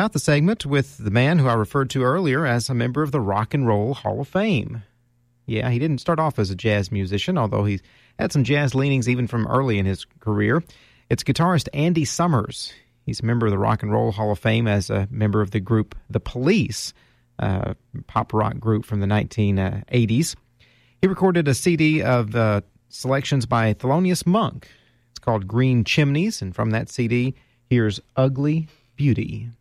out the segment with the man who I referred to earlier as a member of the Rock and Roll Hall of Fame. Yeah, he didn't start off as a jazz musician, although he had some jazz leanings even from early in his career. It's guitarist Andy Summers. He's a member of the Rock and Roll Hall of Fame as a member of the group The Police, a pop rock group from the 1980s. He recorded a CD of selections by Thelonious Monk. It's called Green Chimneys, and from that CD, here's Ugly Beauty.